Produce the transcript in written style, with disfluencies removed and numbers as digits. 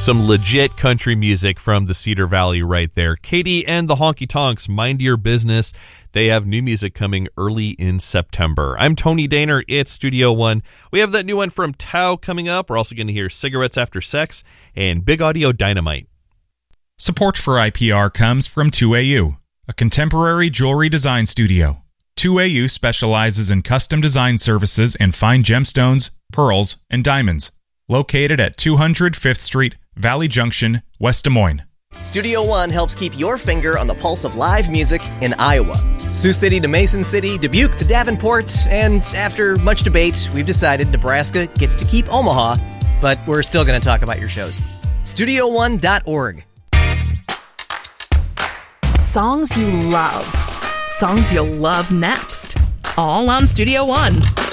Some legit country music from the Cedar Valley right there. Katie and the Honky Tonks, Mind Your Business. They have new music coming early in September. I'm Tony Daner. It's Studio One. We have that new one from Tao coming up. We're also going to hear Cigarettes After Sex and Big Audio Dynamite. Support for IPR comes from 2AU, a contemporary jewelry design studio. 2AU specializes in custom design services and fine gemstones, pearls, and diamonds. Located at 200 5th Street, Valley Junction, West Des Moines. Studio One helps keep your finger on the pulse of live music in Iowa. Sioux City to Mason City, Dubuque to Davenport, and after much debate, we've decided Nebraska gets to keep Omaha, but we're still going to talk about your shows. StudioOne.org. Songs you love. Songs you'll love next. All on Studio One.